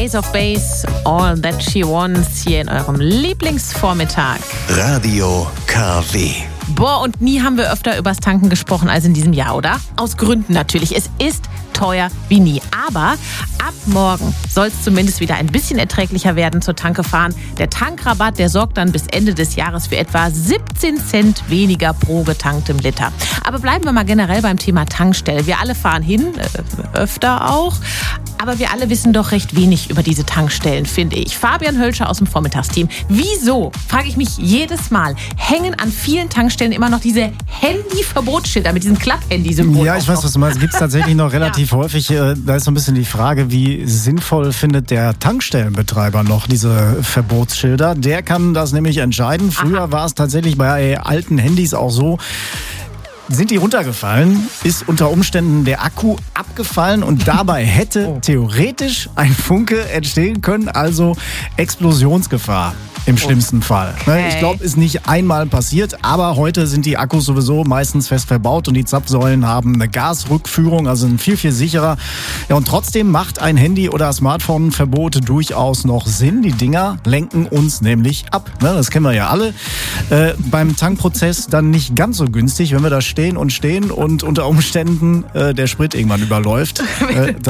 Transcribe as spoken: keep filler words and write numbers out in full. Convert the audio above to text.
Ace of Base, All That She Wants, hier in eurem Lieblingsvormittag. Radio K W. Boah, und nie haben wir öfter übers Tanken gesprochen als in diesem Jahr, oder? Aus Gründen natürlich. Es ist teuer wie nie. Aber ab morgen soll es zumindest wieder ein bisschen erträglicher werden zur Tanke fahren. Der Tankrabatt, der sorgt dann bis Ende des Jahres für etwa siebzehn Cent weniger pro getanktem Liter. Aber bleiben wir mal generell beim Thema Tankstelle. Wir alle fahren hin, äh, öfter auch. Aber wir alle wissen doch recht wenig über diese Tankstellen, finde ich. Fabian Hölscher aus dem Vormittagsteam. Wieso, frage ich mich jedes Mal, hängen an vielen Tankstellen immer noch diese Handy-Verbotsschilder mit diesem Klapp-Handy-Symbol? Ja, ich weiß, was du meinst. Gibt es tatsächlich noch relativ ja. häufig. Äh, da ist so ein bisschen die Frage, wie sinnvoll findet der Tankstellenbetreiber noch diese Verbotsschilder? Der kann das nämlich entscheiden. Früher Aha. war es tatsächlich bei alten Handys auch so, sind die runtergefallen, ist unter Umständen der Akku abgefallen und dabei hätte oh. theoretisch ein Funke entstehen können, also Explosionsgefahr im schlimmsten okay. Fall. Ich glaube, ist nicht einmal passiert, aber heute sind die Akkus sowieso meistens fest verbaut und die Zapfsäulen haben eine Gasrückführung, also sind viel, viel sicherer. Ja, und trotzdem macht ein Handy- oder Smartphone-Verbot durchaus noch Sinn. Die Dinger lenken uns nämlich ab. Das kennen wir ja alle. Äh, beim Tankprozess dann nicht ganz so günstig, wenn wir da stehen und stehen und unter Umständen äh, der Sprit irgendwann überläuft. Äh,